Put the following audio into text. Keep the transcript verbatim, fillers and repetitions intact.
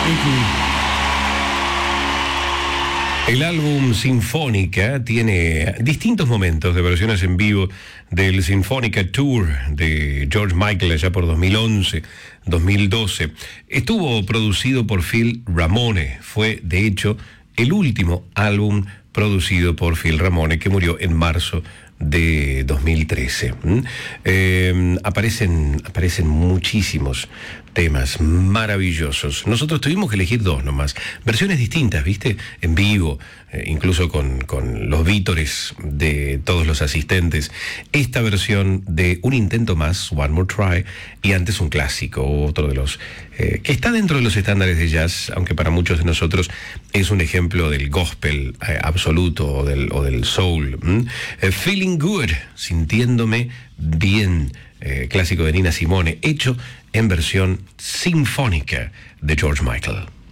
El álbum Sinfónica tiene distintos momentos de versiones en vivo del Sinfónica Tour de George Michael allá por dos mil once, dos mil doce. Estuvo producido por Phil Ramone. Fue, de hecho, el último álbum producido por Phil Ramone, que murió en marzo de dos mil trece. ¿Mm? Eh, aparecen, aparecen muchísimos temas maravillosos. Nosotros tuvimos que elegir dos nomás, versiones distintas, ¿viste? En vivo, eh, incluso con, con los vítores de todos los asistentes. Esta versión de Un Intento Más, One More Try, y antes un clásico, otro de los eh, que está dentro de los estándares de jazz, aunque para muchos de nosotros es un ejemplo del gospel eh, absoluto o del, o del soul. ¿Mm? Eh, Feeling Good, sintiéndome bien, eh, clásico de Nina Simone, hecho en versión sinfónica de George Michael.